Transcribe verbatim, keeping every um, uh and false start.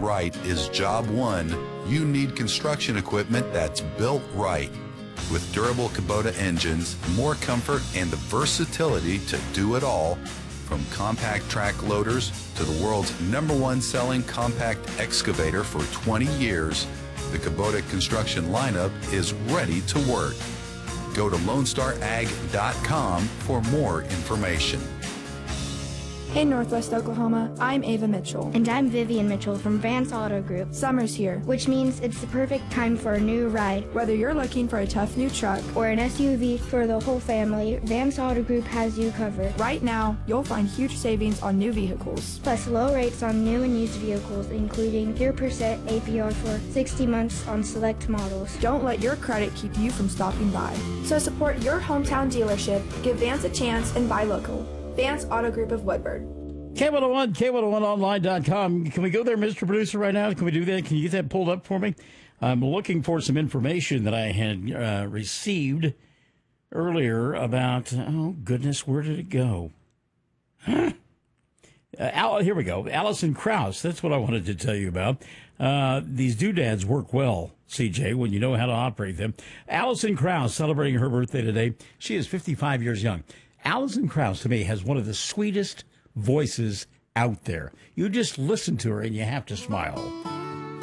right is job one. You need construction equipment that's built right. With durable Kubota engines, more comfort, and the versatility to do it all, from compact track loaders to the world's number one selling compact excavator for twenty years, the Kubota construction lineup is ready to work. Go to lone star ag dot com for more information. Hey Northwest Oklahoma, I'm Ava Mitchell. And I'm Vivian Mitchell from Vance Auto Group. Summer's here, which means it's the perfect time for a new ride. Whether you're looking for a tough new truck or an S U V for the whole family, Vance Auto Group has you covered. Right now, you'll find huge savings on new vehicles. Plus low rates on new and used vehicles, including zero percent A P R for sixty months on select models. Don't let your credit keep you from stopping by. So support your hometown dealership, give Vance a chance, and buy local. Vance Auto Group of Woodward. K one oh one, K one oh one online dot com. Can we go there, Mister Producer, right now? Can we do that? Can you get that pulled up for me? I'm looking for some information that I had uh, received earlier about, oh, goodness, where did it go? Huh? Uh, Al, here we go. Alison Krauss, that's what I wanted to tell you about. Uh, these doodads work well, C J, when you know how to operate them. Alison Krauss celebrating her birthday today. She is fifty-five years young. Alison Krauss, to me, has one of the sweetest voices out there. You just listen to her and you have to smile.